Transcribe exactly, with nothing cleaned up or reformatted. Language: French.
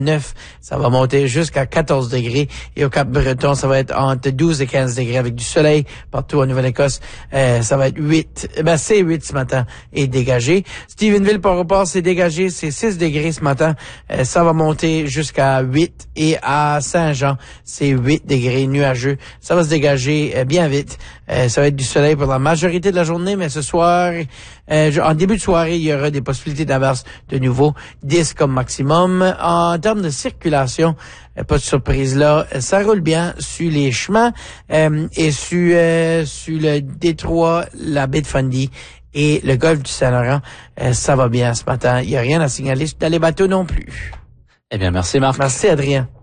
neuf, ça va monter jusqu'à quatorze degrés. Et au Cap-Breton, ça va être entre douze et quinze degrés avec du soleil partout en Nouvelle-Écosse. Euh, ça va être huit. Ben, c'est huit ce matin et dégagé. Stephenville, Port-au-Port, c'est dégagé. C'est six degrés ce matin. Euh, ça va monter jusqu'à huit. Et à Saint-Jean, c'est huit degrés nuageux. Ça va se dégager euh, bien vite. Euh, ça va être du soleil pour la majorité de la journée, mais ce soir, euh, en début de soirée, il y aura des possibilités d'averses de nouveau. dix comme maximum. En termes de circulation, euh, pas de surprise là, ça roule bien sur les chemins euh, et sur, euh, sur le détroit, la baie de Fundy et le golfe du Saint-Laurent. Euh, ça va bien ce matin. Il n'y a rien à signaler dans les bateaux non plus. Eh bien, merci Marc. Merci Adrien.